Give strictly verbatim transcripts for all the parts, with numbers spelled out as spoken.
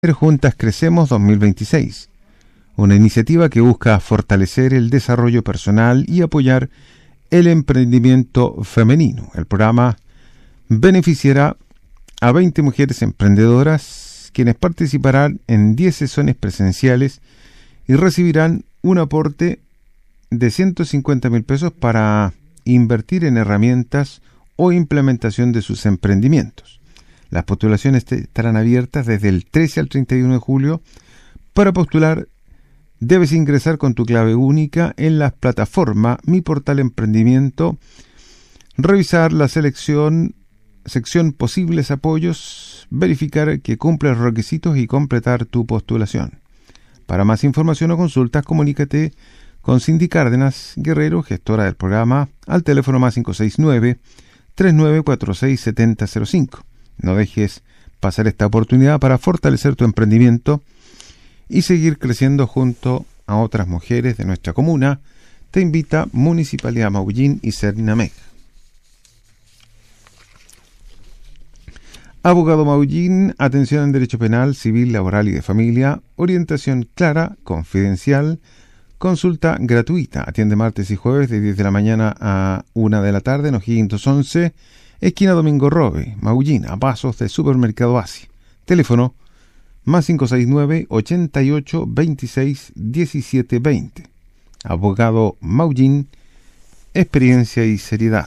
Juntas Crecemos dos mil veintiséis, una iniciativa que busca fortalecer el desarrollo personal y apoyar el emprendimiento femenino. El programa beneficiará a veinte mujeres emprendedoras, quienes participarán en diez sesiones presenciales y recibirán un aporte de ciento cincuenta mil pesos para invertir en herramientas o implementación de sus emprendimientos. Las postulaciones estarán abiertas desde el trece al treinta y uno de julio. Para postular, debes ingresar con tu clave única en la plataforma Mi Portal Emprendimiento, revisar la selección, sección Posibles Apoyos, verificar que cumple los requisitos y completar tu postulación. Para más información o consultas, comunícate con Cindy Cárdenas Guerrero, gestora del programa, al teléfono más cinco seis nueve, tres nueve cuatro seis, siete cero cero cinco. No dejes pasar esta oportunidad para fortalecer tu emprendimiento y seguir creciendo junto a otras mujeres de nuestra comuna. Te invita Municipalidad Maullín y Cernameg. Abogado Maullín, atención en derecho penal, civil, laboral y de familia, orientación clara, confidencial, consulta gratuita. Atiende martes y jueves de diez de la mañana a una de la tarde en O'Higgins doscientos once, esquina Domingo Robe, Maullín, a pasos del Supermercado Asia. Teléfono más cinco seis nueve, ochenta y ocho, veintiséis, diecisiete, veinte. Abogado Maullín, experiencia y seriedad.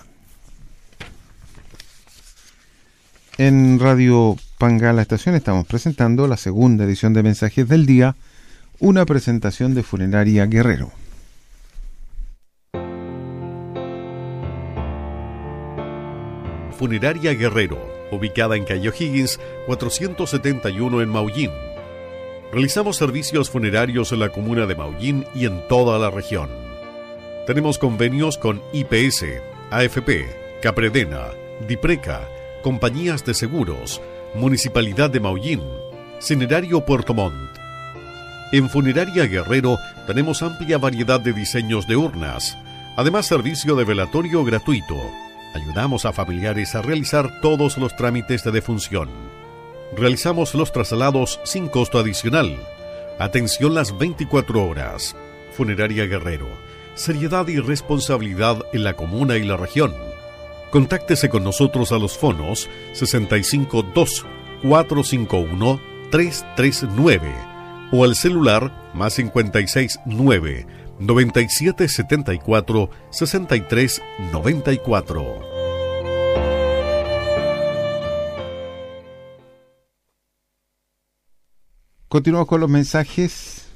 En Radio Pangala Estación estamos presentando la segunda edición de Mensajes del Día, una presentación de Funeraria Guerrero. Funeraria Guerrero, ubicada en calle O'Higgins cuatrocientos setenta y uno en Maullín. Realizamos servicios funerarios en la comuna de Maullín y en toda la región. Tenemos convenios con I P S, A F P, Capredena, Dipreca, compañías de seguros, Municipalidad de Maullín, Cinerario Puerto Montt. En Funeraria Guerrero tenemos amplia variedad de diseños de urnas, además servicio de velatorio gratuito. Ayudamos a familiares a realizar todos los trámites de defunción. Realizamos los traslados sin costo adicional. Atención las veinticuatro horas. Funeraria Guerrero. Seriedad y responsabilidad en la comuna y la región. Contáctese con nosotros a los fonos sesenta y cinco dos, cuatro cinco uno, tres tres nueve o al celular más cincuenta y seis nueve, noventa y siete setenta y cuatro, sesenta y tres noventa y cuatro. Continuamos con los mensajes.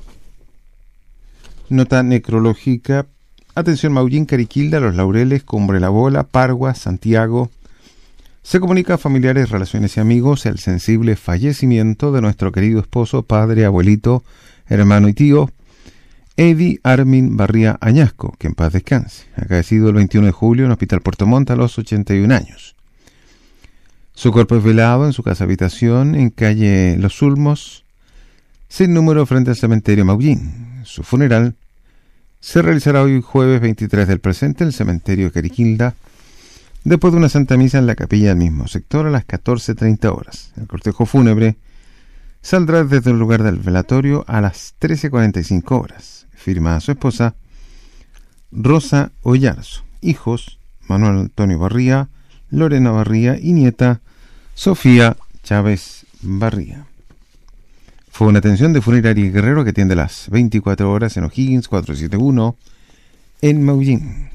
Nota necrológica. Atención Maullín, Cariquilda, Los Laureles, Cumbre La Bola, Pargua, Santiago. Se comunica a familiares, relaciones y amigos el sensible fallecimiento de nuestro querido esposo, padre, abuelito, hermano y tío, Eddie Armin Barría Añasco, que en paz descanse, acaecido el veintiuno de julio en Hospital Puerto Montt a los ochenta y un años. Su cuerpo es velado en su casa habitación en calle Los Ulmos, sin número, frente al cementerio Maullín. Su funeral se realizará hoy jueves veintitrés del presente en el cementerio de Cariquilda, después de una santa misa en la capilla del mismo sector a las catorce treinta horas. El cortejo fúnebre saldrá desde el lugar del velatorio a las trece cuarenta y cinco horas. Firma a su esposa Rosa Ollarzo. Hijos: Manuel Antonio Barría, Lorena Barría y nieta Sofía Chávez Barría. Fue una atención de Funeraria Guerrero que atiende las veinticuatro horas en O'Higgins cuatrocientos setenta y uno en Maullín.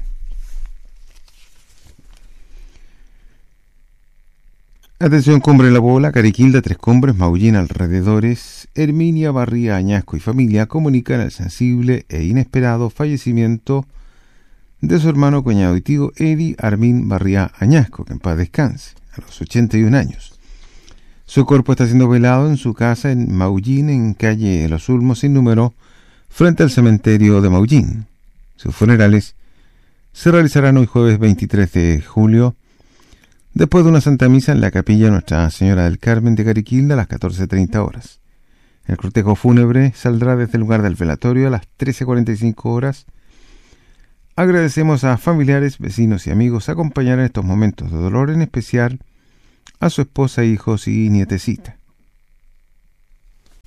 Atención Cumbre La Bola, Cariquilda, Tres Cumbres, Maullín, alrededores. Herminia Barría Añasco y familia comunican el sensible e inesperado fallecimiento de su hermano, cuñado y tío Eddie Armin Barría Añasco, que en paz descanse, a los ochenta y un años. Su cuerpo está siendo velado en su casa en Maullín, en calle Los Ulmos sin número, frente al cementerio de Maullín. Sus funerales se realizarán hoy jueves veintitrés de julio, después de una santa misa en la capilla Nuestra Señora del Carmen de Cariquilda a las catorce treinta horas. El cortejo fúnebre saldrá desde el lugar del velatorio a las trece cuarenta y cinco horas. Agradecemos a familiares, vecinos y amigos acompañar en estos momentos de dolor, en especial a su esposa, hijos y nietecita.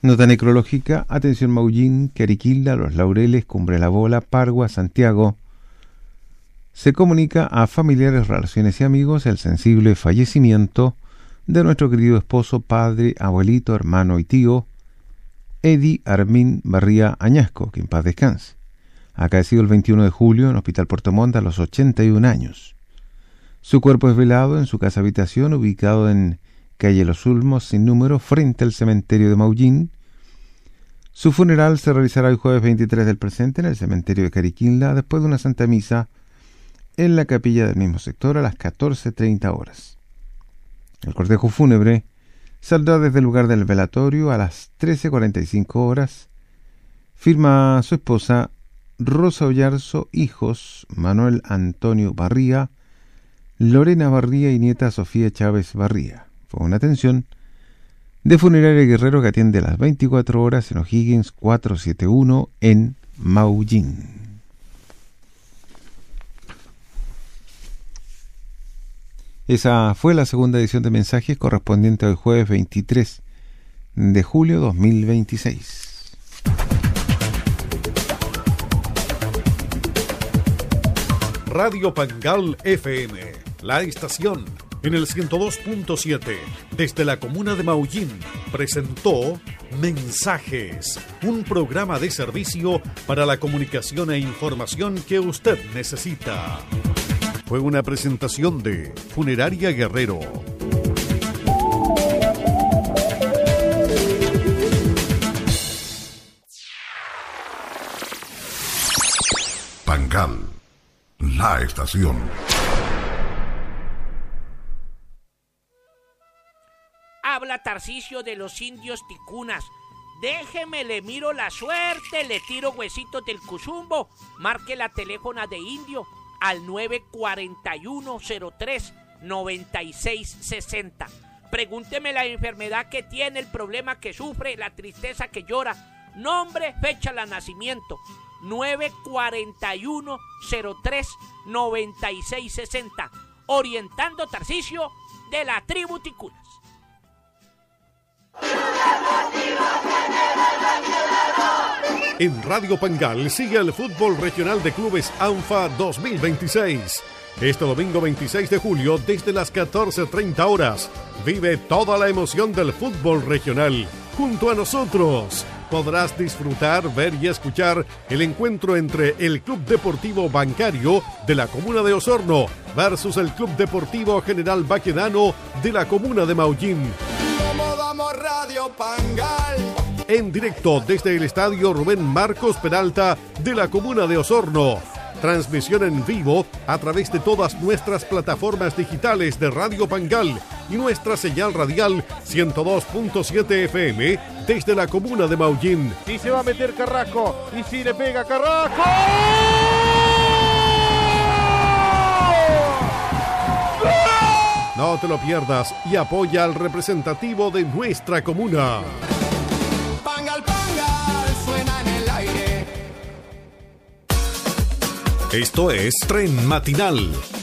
Nota necrológica: atención Maullín, Queriquilda, Los Laureles, Cumbre La Bola, Pargua, Santiago. Se comunica a familiares, relaciones y amigos el sensible fallecimiento de nuestro querido esposo, padre, abuelito, hermano y tío, Edi Armin Barría Añasco, que en paz descanse. Acaecido el veintiuno de julio en Hospital Puerto Montt a los ochenta y un años. Su cuerpo es velado en su casa habitación, ubicado en calle Los Ulmos, sin número, frente al cementerio de Maullín. Su funeral se realizará el jueves veintitrés del presente en el cementerio de Queriquinla, después de una santa misa en la capilla del mismo sector a las catorce treinta horas. El cortejo fúnebre saldrá desde el lugar del velatorio a las trece cuarenta y cinco horas. Firma su esposa Rosa Ollarzo, hijos Manuel Antonio Barría, Lorena Barría y nieta Sofía Chávez Barría. Fue una atención de Funeraria Guerrero que atiende a las veinticuatro horas en O'Higgins cuatrocientos setenta y uno en Maullín. Esa fue la segunda edición de mensajes correspondiente al jueves veintitrés de julio dos mil veintiséis. Radio Pangal F M, la estación en el ciento dos punto siete desde la comuna de Maullín, presentó Mensajes, un programa de servicio para la comunicación e información que usted necesita. Fue una presentación de Funeraria Guerrero. Pangal, la estación. Habla Tarcisio de los indios ticunas. Déjeme, le miro la suerte, le tiro huesitos del cuzumbo. Marque la teléfona de indio al nueve cuatro uno cero tres nueve seis seis cero. Pregúnteme la enfermedad que tiene, el problema que sufre, la tristeza que llora. Nombre, fecha de nacimiento. nueve cuatro uno cero tres nueve seis seis cero. Orientando Tarcisio de la tribu Ticunas. En Radio Pangal sigue el fútbol regional de clubes ANFA dos mil veintiséis. Este domingo veintiséis de julio, desde las catorce treinta horas, vive toda la emoción del fútbol regional junto a nosotros. Podrás disfrutar, ver y escuchar el encuentro entre el Club Deportivo Bancario de la comuna de Osorno versus el Club Deportivo General Baquedano de la comuna de Maullín. ¿Cómo vamos, Radio Pangal? En directo desde el Estadio Rubén Marcos Peralta de la comuna de Osorno. Transmisión en vivo a través de todas nuestras plataformas digitales de Radio Pangal y nuestra señal radial ciento dos punto siete F M desde la comuna de Maullín. Y se va a meter Carrasco, y si le pega Carrasco. No te lo pierdas y apoya al representativo de nuestra comuna. Pangal, Pangal, suena en el aire. Esto es Tren Matinal